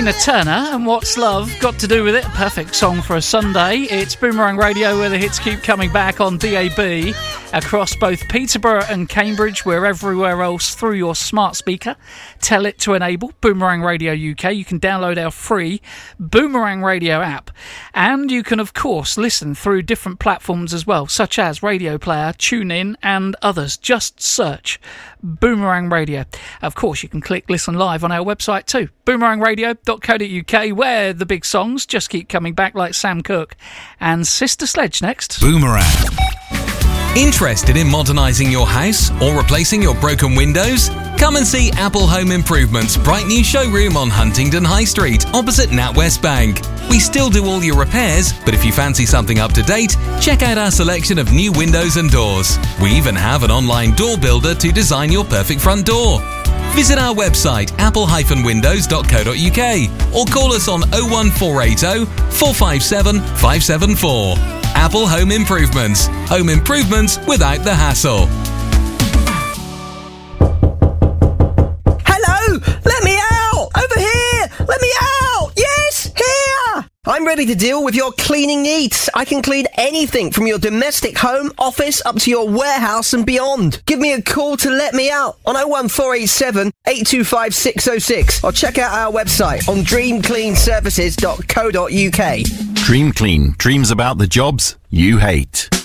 Tina Turner and What's Love Got to Do With It? Perfect song for a Sunday. It's Boomerang Radio, where the hits keep coming back on DAB across both Peterborough and Cambridge. We're everywhere else through your smart speaker. Tell it to enable Boomerang Radio UK. You can download our free Boomerang Radio app, and you can of course listen through different platforms as well, such as Radio Player, TuneIn and others. Just search Boomerang Radio. Of course, you can click listen live on our website too, boomerangradio.co.uk, where the big songs just keep coming back, like Sam Cooke and Sister Sledge next. Boomerang. Interested in modernising your house or replacing your broken windows? Come and see Apple Home Improvements' bright new showroom on Huntingdon High Street, opposite NatWest Bank. We still do all your repairs, but if you fancy something up to date, check out our selection of new windows and doors. We even have an online door builder to design your perfect front door. Visit our website, apple-windows.co.uk, or call us on 01480 457 574. Apple Home Improvements. Home improvements without the hassle. Hello! Let me out! Over here! Let me out! Yes! Here! I'm ready to deal with your cleaning needs. I can clean anything from your domestic home, office, up to your warehouse and beyond. Give me a call to let me out on 01487 825 606, or check out our website on dreamcleanservices.co.uk. Dream Clean. Dreams about the jobs you hate.